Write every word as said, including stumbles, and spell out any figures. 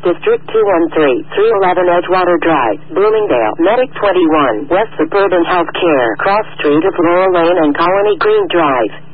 District two one three, three eleven Edgewater Drive, Bloomingdale, Medic twenty-one, West Suburban Health Care, Cross Street of Laurel Lane and Colony Green Drive.